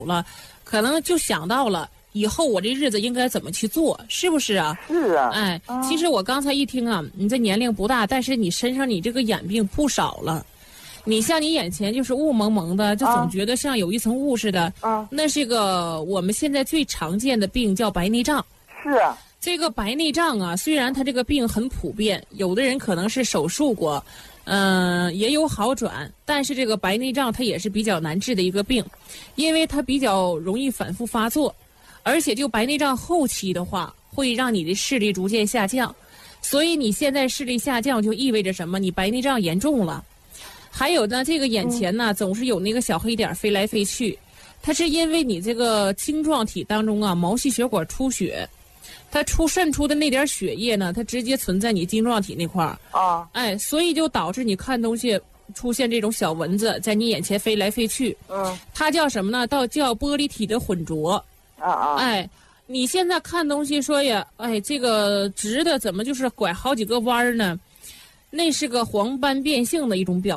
了，可能就想到了以后我这日子应该怎么去做，是不是啊？ 是啊。 哎，其实我刚才一听啊，你这年龄不大，但是你身上你这个眼病不少了。你像你眼前就是雾蒙蒙的，就总觉得像有一层雾似的。那是个我们现在最常见的病，叫白内障。 是啊。 这个白内障啊，虽然它这个病很普遍，有的人可能是手术过，也有好转，但是这个白内障它也是比较难治的一个病，因为它比较容易反复发作，而且就白内障后期的话，会让你的视力逐渐下降，所以你现在视力下降就意味着什么？你白内障严重了。还有呢，这个眼前呢，总是有那个小黑点飞来飞去，它是因为你这个晶状体当中啊，毛细血管出血，它渗出的那点血液呢，它直接存在你晶状体那块儿。哎，所以就导致你看东西出现这种小蚊子在你眼前飞来飞去。它叫什么呢？叫玻璃体的混浊。哎，你现在看东西说呀，哎，这个直的怎么就是拐好几个弯儿呢？那是个黄斑变性的一种表